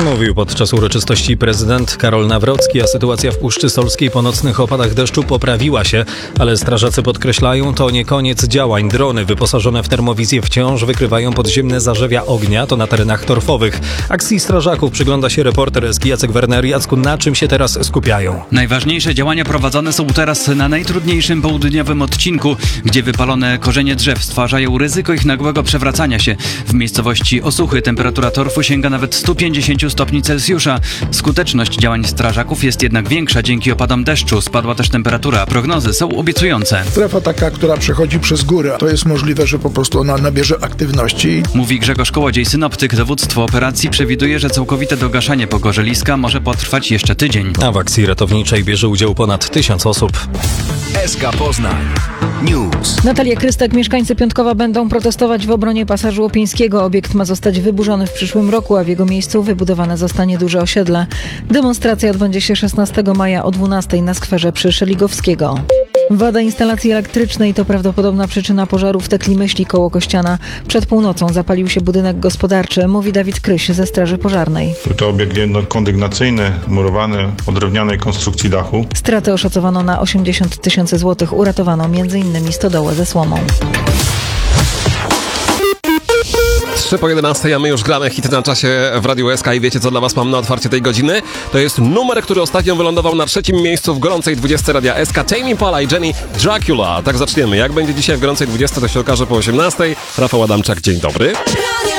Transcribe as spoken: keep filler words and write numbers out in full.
Mówił podczas uroczystości prezydent Karol Nawrocki, a sytuacja w Puszczy Solskiej po nocnych opadach deszczu poprawiła się, ale strażacy podkreślają, to nie koniec działań. Drony wyposażone w termowizję wciąż wykrywają podziemne zarzewia ognia, to na terenach torfowych. Akcji strażaków przygląda się reporter S G Jacek Werner. Jacku, na czym się teraz skupiają? Najważniejsze działania prowadzone są teraz na najtrudniejszym południowym odcinku, gdzie wypalone korzenie drzew stwarzają ryzyko ich nagłego przewracania się. W miejscowości Osuchy temperatura torfu sięga nawet stu pięćdziesięciu stopni Celsjusza. Skuteczność działań strażaków jest jednak większa dzięki opadom deszczu. Spadła też temperatura. Prognozy są obiecujące. Strefa taka, która przechodzi przez górę, to jest możliwe, że po prostu ona nabierze aktywności. Mówi Grzegorz Kołodziej, synoptyk. Dowództwo operacji przewiduje, że całkowite dogaszanie pogorzeliska może potrwać jeszcze tydzień. A w akcji ratowniczej bierze udział ponad tysiąc osób. S K Poznań News. Natalia Krystak. Mieszkańcy Piątkowa będą protestować w obronie Pasażu Łopińskiego. Obiekt ma zostać wyburzony w przyszłym roku, a w jego miejscu wybudowane zostanie duże osiedle. Demonstracja odbędzie się szesnastego maja o dwunastej na skwerze przy Szeligowskiego. Wada instalacji elektrycznej to prawdopodobna przyczyna pożaru w Tekli Myśli koło Kościana. Przed północą zapalił się budynek gospodarczy, mówi Dawid Kryś ze Straży Pożarnej. To obiekt jednokondygnacyjny, murowany, o drewnianej konstrukcji dachu. Straty oszacowano na osiemdziesiąt tysięcy złotych. Uratowano między innymi stodołę ze słomą. trzy po jedenastej, a my już gramy hity na czasie w Radiu S K i wiecie, co dla was mam na otwarcie tej godziny? To jest numer, który ostatnio wylądował na trzecim miejscu w gorącej dwudziestce Radia S K. Tame Impala i Jenny Dracula. Tak zaczniemy. Jak będzie dzisiaj w gorącej dwudziestce, to się okaże po osiemnastej. Rafał Adamczak, dzień dobry.